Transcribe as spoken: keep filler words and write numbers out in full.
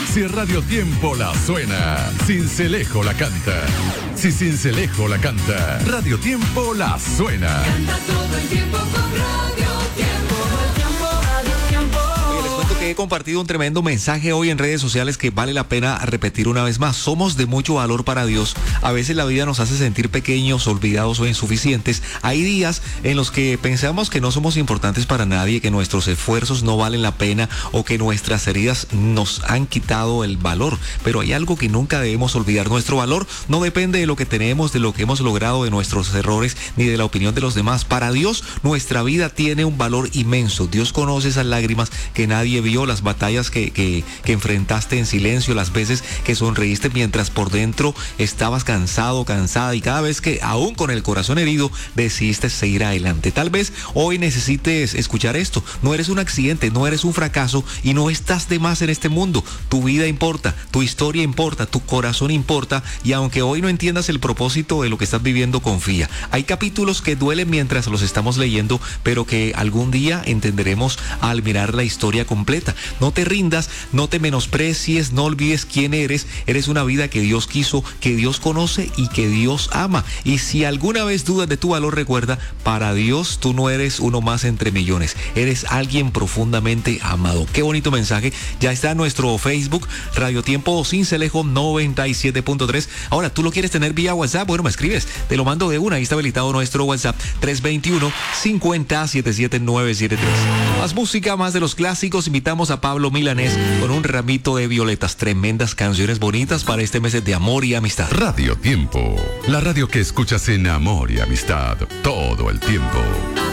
Si Radio Tiempo la suena, Sincelejo la canta. Si Sincelejo la canta, Radio Tiempo la suena. Canta todo el tiempo con Radio Tiempo. Radio Tiempo. Oye, les cuento que he compartido un tremendo mensaje hoy en redes sociales que vale la pena repetir una vez más. Somos de mucho valor para Dios. A veces la vida nos hace sentir pequeños, olvidados o insuficientes. Hay días en los que pensamos que no somos importantes para nadie, que nuestros esfuerzos no valen la pena o que nuestras heridas nos han quitado el valor. Pero hay algo que nunca debemos olvidar. Nuestro valor no depende de lo que tenemos, de lo que hemos logrado, de nuestros errores, ni de la opinión de los demás. Para Dios, nuestra vida tiene un valor inmenso. Dios conoce esas lágrimas que nadie vio, las batallas que, que, que enfrentaste en silencio, las veces que sonreíste mientras por dentro estabas cansado, cansada, y cada vez que, aún con el corazón herido, decidiste seguir adelante. Tal vez hoy necesites escuchar esto. No eres un accidente, no eres un fracaso y no estás de más en este mundo. Tu vida importa, tu historia importa, tu corazón importa, y aunque hoy no entiendas el propósito de lo que estás viviendo, confía. Hay capítulos que duelen mientras los estamos leyendo, pero que algún día entenderemos al mirar la historia completa. No te rindas, no te menosprecies, no olvides quién eres. Eres una vida que Dios quiso, que Dios conoce y que Dios ama. Y si alguna vez dudas de tu valor, recuerda, para Dios tú no eres uno más entre millones. Eres alguien profundamente amado. Qué bonito mensaje. Ya está en nuestro Facebook, Radio Tiempo Sincelejo noventa y siete punto tres. Ahora, ¿tú lo quieres tener vía WhatsApp? Bueno, me escribes. Te lo mando de una. Ahí está habilitado nuestro WhatsApp, tres dos uno, cinco cero, siete siete nueve siete tres. Más música, más de los clásicos. Invitamos a Pablo Milanés con Un ramito de violetas. Tremendas canciones bonitas para este mes de amor y amistad. Radio Tiempo, la radio que escuchas en amor y amistad todo el tiempo.